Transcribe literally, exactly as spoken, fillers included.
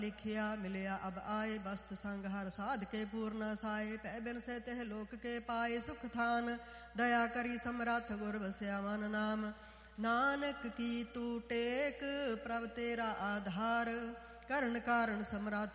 लिखिया मिलिया अब आए, बस्त संग हर साध के पूर्ण साए। पै बिन से तेह लोक के पाए, सुख थान दया करी समरथ गुर बसया मन नाम। नानक की तू टेक प्रभ तेरा आधार, करण कारण समरथ